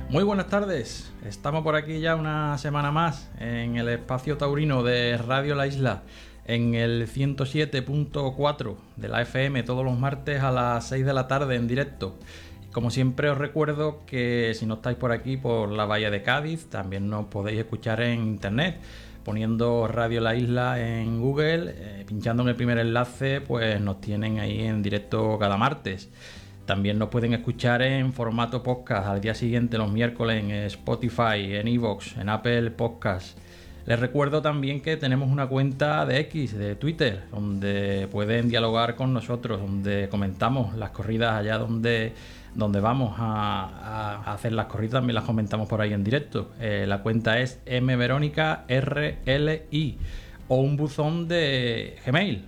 Muy buenas tardes, estamos por aquí ya una semana más en el espacio taurino de Radio La Isla, en el 107.4 de la FM todos los martes a las 6 de la tarde en directo. Como siempre os recuerdo que si no estáis por aquí por la Bahía de Cádiz, también nos podéis escuchar en internet, poniendo Radio La Isla en Google, pinchando en el primer enlace, pues nos tienen ahí en directo cada martes. También nos pueden escuchar en formato podcast al día siguiente, los miércoles, en Spotify, en iVoox, en Apple Podcasts. Les recuerdo también que tenemos una cuenta de X, de Twitter, donde pueden dialogar con nosotros, donde comentamos las corridas allá donde vamos a hacer las corridas, también las comentamos por ahí en directo. La cuenta es mveronica.rli o un buzón de Gmail,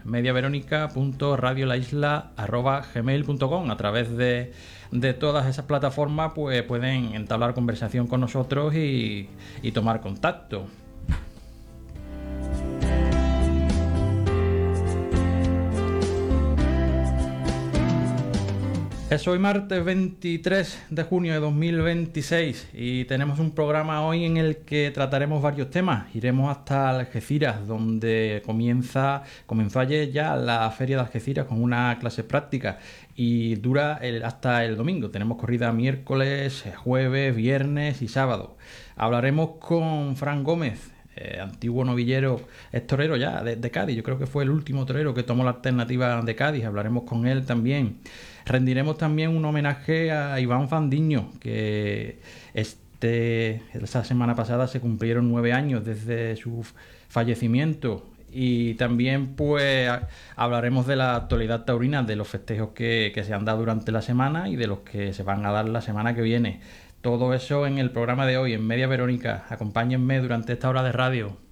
mediaveronica.radiolaisla@gmail.com. A través de todas esas plataformas pues pueden entablar conversación con nosotros y tomar contacto. Es hoy martes 23 de junio de 2026 y tenemos un programa hoy en el que trataremos varios temas. Iremos hasta Algeciras, donde comenzó ayer ya la Feria de Algeciras con una clase práctica y dura hasta el domingo. Tenemos corrida miércoles, jueves, viernes y sábado. Hablaremos con Fran Gómez, antiguo novillero, es torero ya de Cádiz. Yo creo que fue el último torero que tomó la alternativa de Cádiz. Hablaremos con él también. Rendiremos también un homenaje a Iván Fandiño, que esta semana pasada se cumplieron 9 años desde su fallecimiento. Y también pues hablaremos de la actualidad taurina, de los festejos que se han dado durante la semana y de los que se van a dar la semana que viene. Todo eso en el programa de hoy, en Media Verónica. Acompáñenme durante esta hora de radio.